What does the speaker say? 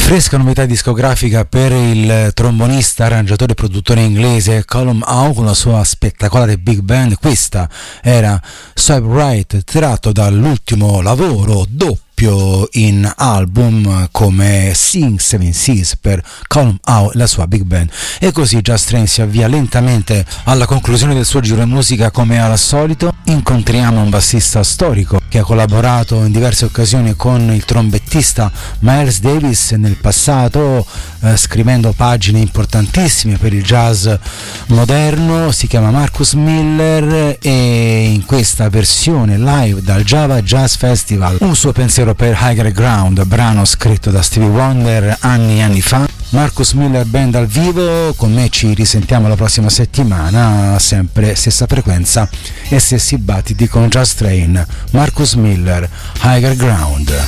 Fresca novità discografica per il trombonista, arrangiatore e produttore inglese Colm Howe con la sua spettacolare big band. Questa era Swipe Right, tratto dall'ultimo lavoro doppio in album come Sing Seven Seas per Colm Howe e la sua big band. E così Just Train si avvia lentamente alla conclusione del suo giro in musica. Come al solito incontriamo un bassista storico che ha collaborato in diverse occasioni con il trombettista Miles Davis nel passato, scrivendo pagine importantissime per il jazz moderno. Si chiama Marcus Miller e in questa versione live dal Java Jazz Festival un suo pensiero per Higher Ground, brano scritto da Stevie Wonder anni e anni fa. Marcus Miller Band dal vivo. Con me ci risentiamo la prossima settimana, sempre stessa frequenza e stessi battiti con Just Train. Marcus Miller, Higher Ground.